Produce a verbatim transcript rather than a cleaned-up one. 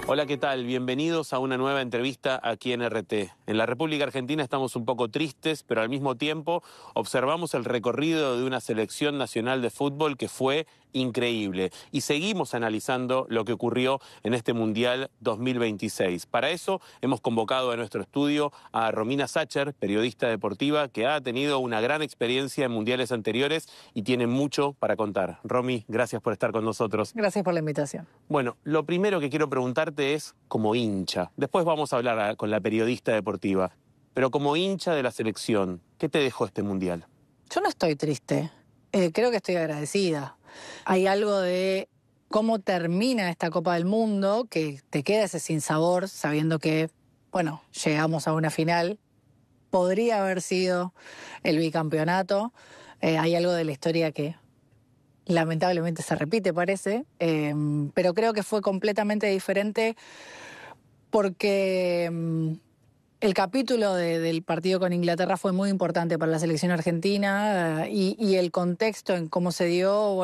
Hola, ¿qué tal? Bienvenidos a una nueva entrevista aquí en R T. En la República Argentina estamos un poco tristes, pero al mismo tiempo observamos el recorrido de una selección nacional de fútbol que fue increíble. Y seguimos analizando lo que ocurrió en este Mundial dos mil veintiséis. Para eso hemos convocado a nuestro estudio a Romina Sacher, periodista deportiva, que ha tenido una gran experiencia en mundiales anteriores y tiene mucho para contar. Romy, gracias por estar con nosotros. Gracias por la invitación. Bueno, lo primero que quiero preguntarte es como hincha. Después vamos a hablar a, con la periodista deportiva. Pero como hincha de la selección, ¿qué te dejó este Mundial? Yo no estoy triste. Eh, creo que estoy agradecida. Hay algo de cómo termina esta Copa del Mundo que te queda ese sinsabor sabiendo que, bueno, llegamos a una final. Podría haber sido el bicampeonato. Eh, hay algo de la historia que lamentablemente se repite, parece. Eh, pero creo que fue completamente diferente porque um, el capítulo de, del partido con Inglaterra fue muy importante para la selección argentina uh, y, y el contexto en cómo se dio.